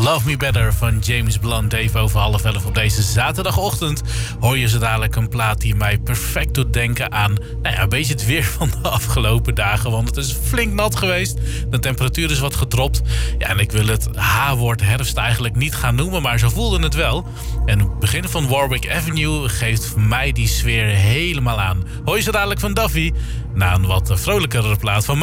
Love Me Better van James Blunt. Even over 10:30 op deze zaterdagochtend hoor je zo dadelijk een plaat die mij perfect doet denken aan een beetje het weer van de afgelopen dagen. Want het is flink nat geweest. De temperatuur is wat gedropt. Ja, en ik wil het H-woord herfst eigenlijk niet gaan noemen, maar zo voelde het wel. En het begin van Warwick Avenue geeft voor mij die sfeer helemaal aan. Hoor je zo dadelijk van Duffy na een wat vrolijkere plaat van